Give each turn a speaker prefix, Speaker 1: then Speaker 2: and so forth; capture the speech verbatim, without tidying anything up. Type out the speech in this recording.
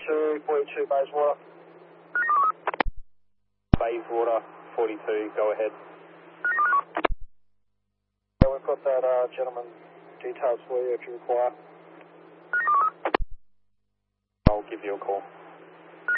Speaker 1: forty-two, forty-two Bayswater.
Speaker 2: Bayswater, forty-two, go ahead.
Speaker 1: Yeah, we've got that uh, gentleman's details for you if you require.
Speaker 2: I'll give you a call.